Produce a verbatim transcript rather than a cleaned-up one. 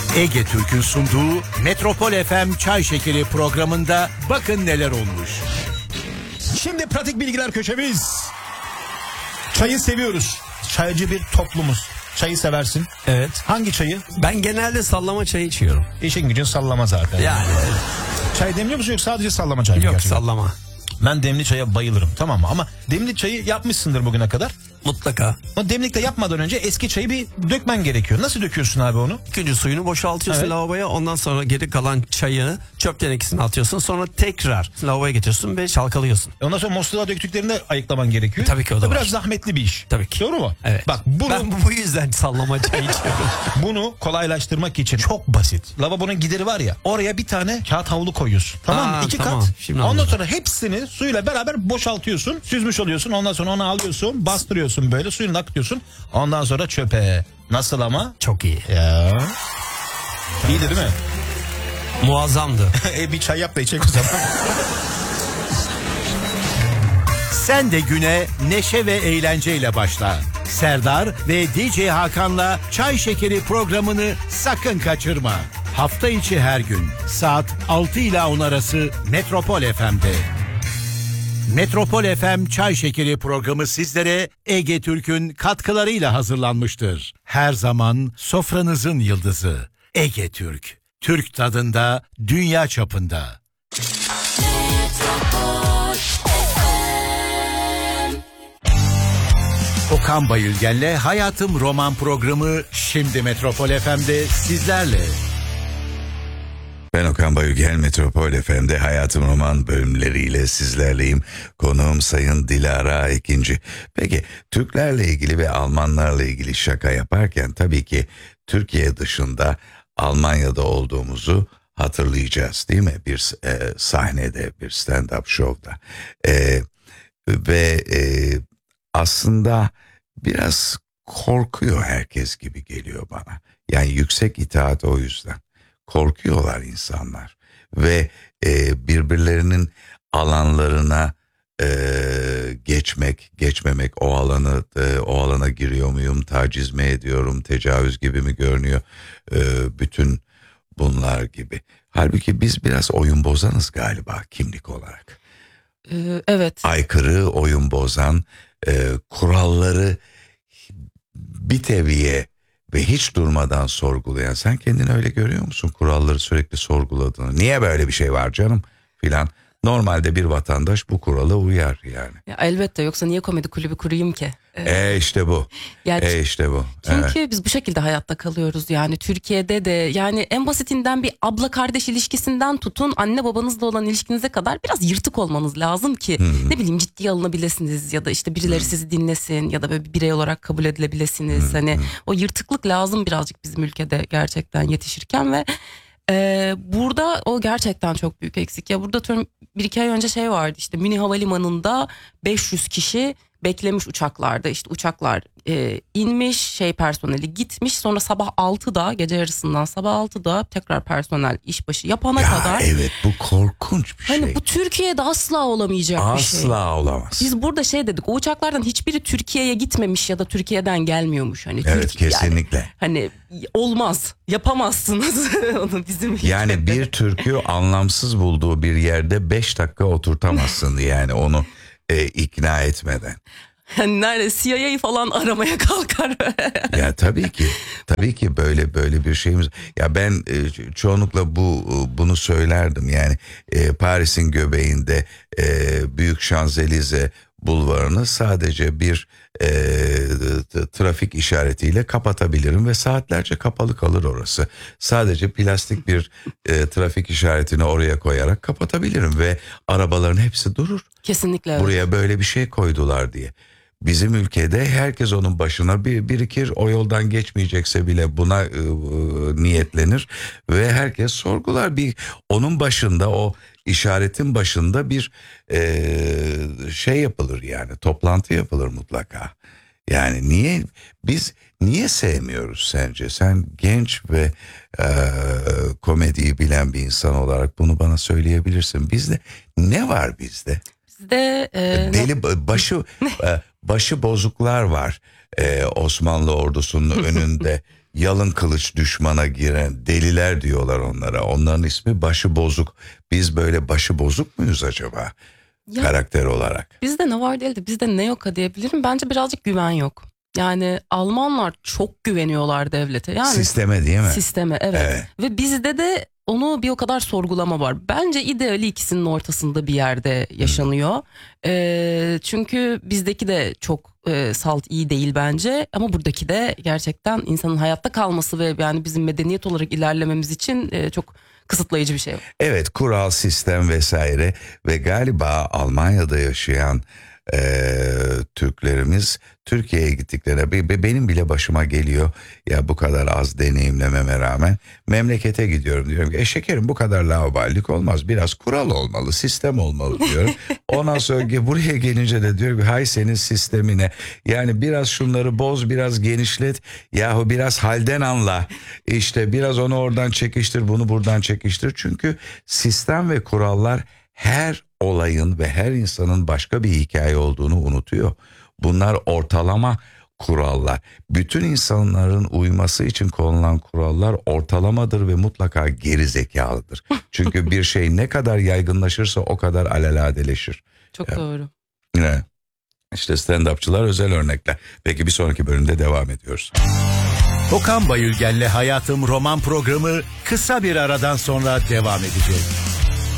Ege Türk'ün sunduğu Metropol F M Çay Şekeri programında bakın neler olmuş. Şimdi pratik bilgiler köşemiz. Çayı seviyoruz. Çaycı bir toplumuz. Çayı seversin. Evet. Hangi çayı? Ben genelde sallama çayı içiyorum. İşin gücün sallama zaten. Yani. Çay demliyor musun yoksa sadece sallama çay mı? Yok, gerçekten? sallama. Ben demli çaya bayılırım, tamam mı? Ama demli çayı yapmışsındır bugüne kadar. Mutlaka. Ama demlikte yapmadan önce eski çayı bir dökmen gerekiyor. Nasıl döküyorsun abi onu? İkinci suyunu boşaltıyorsun, evet, lavaboya. Ondan sonra geri kalan çayı çöp tenekesine atıyorsun. Sonra tekrar lavaboya getiriyorsun ve çalkalıyorsun. Ondan sonra musluğa döktüklerini de ayıklaman gerekiyor. Tabii ki o da Biraz var. zahmetli bir iş. Tabii ki. Doğru mu? Evet. Bak bunu... Ben bu yüzden sallama çayı içiyorum. Bunu kolaylaştırmak için çok basit. Lavabonun gideri var ya, oraya bir tane kağıt havlu koyuyorsun. Tamam mı? Aa, İki tamam. kat. Şimdi Ondan anladım. sonra hepsini suyla beraber boşaltıyorsun. Süzmüş oluyorsun. Ondan sonra onu alıyorsun. Bastırıyorsun böyle. Suyunu akıtıyorsun. Ondan sonra çöpe. Nasıl ama? Çok iyi. Ya. İyiydi değil mi? Muazzamdı. e bir çay yap da içecek o zaman. Sen de güne neşe ve eğlenceyle başla. Serdar ve D J Hakan'la Çay Şekeri programını sakın kaçırma. Hafta içi her gün saat altı ile on arası Metropol F M'de. Metropol F M Çay Şekeri programı sizlere Ege Türk'ün katkılarıyla hazırlanmıştır. Her zaman sofranızın yıldızı Ege Türk. Türk tadında, dünya çapında. Okan Bayülgen'le Hayatım Roman programı şimdi Metropol F M'de sizlerle. Ben Okan Bayülgen, Metropol F M'de Hayatım Roman bölümleriyle sizlerleyim. Konuğum Sayın Dilara Ekinci. Peki Türklerle ilgili ve Almanlarla ilgili şaka yaparken tabii ki Türkiye dışında Almanya'da olduğumuzu hatırlayacağız değil mi? Bir e, sahnede, bir stand-up show'da. E, ve e, aslında biraz korkuyor herkes gibi geliyor bana. Yani yüksek itaat o yüzden. Korkuyorlar insanlar ve e, birbirlerinin alanlarına e, geçmek, geçmemek, o alanı e, o alana giriyor muyum, taciz mi ediyorum, tecavüz gibi mi görünüyor, e, bütün bunlar gibi. Halbuki biz biraz oyun bozanız galiba kimlik olarak. Ee, evet. Aykırı, oyun bozan, e, kuralları bir teviye ve hiç durmadan sorgulayan. Sen kendini öyle görüyor musun? Kuralları sürekli sorguladığını. Niye böyle bir şey var canım filan. Normalde bir vatandaş bu kurala uyar yani. Ya elbette, yoksa niye komedi kulübü kurayım ki? Ee, E işte bu. yani E işte bu. Çünkü Evet. biz bu şekilde hayatta kalıyoruz yani Türkiye'de de, yani en basitinden bir abla kardeş ilişkisinden tutun anne babanızla olan ilişkinize kadar biraz yırtık olmanız lazım ki Hmm. ne bileyim ciddiye alınabilirsiniz ya da işte birileri sizi dinlesin ya da böyle bir birey olarak kabul edilebilirsiniz. Hmm. Hani o yırtıklık lazım birazcık bizim ülkede gerçekten yetişirken ve Ee, burada o gerçekten çok büyük eksik. Ya burada atıyorum bir iki ay önce şey vardı, işte Münih Havalimanı'nda beş yüz kişi beklemiş uçaklarda, işte uçaklar e, inmiş, şey personeli gitmiş, sonra sabah altıda, gece yarısından sabah altıda tekrar personel işbaşı yapana Ya kadar. evet, bu korkunç bir Hani şey. bu Türkiye'de asla olamayacak bir şey. Asla olamaz. Biz burada şey dedik, o uçaklardan hiçbiri Türkiye'ye gitmemiş ya da Türkiye'den gelmiyormuş. Hani Evet, Türkiye, kesinlikle. Yani, hani olmaz, yapamazsınız onu bizim Yani ülkede. bir Türk'ü anlamsız bulduğu bir yerde beş dakika oturtamazsın yani onu e, ikna etmeden. Hani nerede C I A falan aramaya kalkar. Ya tabii ki, tabii ki böyle böyle bir şeyimiz. Ya ben e, çoğunlukla bu bunu söylerdim yani e, Paris'in göbeğinde e, Büyük Şanzelize bulvarını sadece bir e, t- trafik işaretiyle kapatabilirim ve saatlerce kapalı kalır orası. Sadece plastik bir e, trafik işaretini oraya koyarak kapatabilirim ve arabaların hepsi durur. Kesinlikle evet. Buraya böyle bir şey koydular diye. Bizim ülkede herkes onun başına bir birikir, o yoldan geçmeyecekse bile buna e, e, niyetlenir ve herkes sorgular. Bir onun başında, o işaretin başında bir e, şey yapılır yani, toplantı yapılır mutlaka. Yani niye biz niye sevmiyoruz sence? Sen genç ve e, komediyi bilen bir insan olarak bunu bana söyleyebilirsin. Bizde ne var bizde? Bizde e, Deli başı başı bozuklar var ee, Osmanlı ordusunun önünde yalın kılıç düşmana giren deliler diyorlar onlara. Onların ismi başı bozuk. Biz böyle başı bozuk muyuz acaba? Ya, Karakter olarak. bizde ne var değil de bizde ne yok diyebilirim. Bence birazcık güven yok. Yani Almanlar çok güveniyorlar devlete. Yani Sisteme değil mi? Sisteme, evet. Evet. Ve bizde de onu bir o kadar sorgulama var. Bence ideali ikisinin ortasında bir yerde yaşanıyor. Ee, çünkü bizdeki de çok e, salt iyi değil bence. Ama buradaki de gerçekten insanın hayatta kalması ve yani bizim medeniyet olarak ilerlememiz için e, çok kısıtlayıcı bir şey. Evet, kural, sistem vesaire ve galiba Almanya'da yaşayan Ee, Türklerimiz Türkiye'ye gittiklerine be- be- benim bile başıma geliyor ya, bu kadar az deneyimlememe rağmen memlekete gidiyorum, diyorum ki e şekerim bu kadar laubalilik olmaz, biraz kural olmalı, sistem olmalı diyorum. Ondan sonra buraya gelince de diyorum ki hay senin sistemine, yani biraz şunları boz, biraz genişlet, yahu biraz halden anla, işte biraz onu oradan çekiştir, bunu buradan çekiştir, çünkü sistem ve kurallar her olayın ve her insanın başka bir hikaye olduğunu unutuyor. Bunlar ortalama kurallar. Bütün insanların uyması için konulan kurallar ortalamadır ve mutlaka geri zekalıdır. Çünkü bir şey ne kadar yaygınlaşırsa o kadar alelade,leşir. Çok Ya. doğru. Evet. İşte stand-upçılar özel örnekler. Peki bir sonraki bölümde devam ediyoruz. Okan Bayülgen'le Hayatım roman programı kısa bir aradan sonra devam edecek.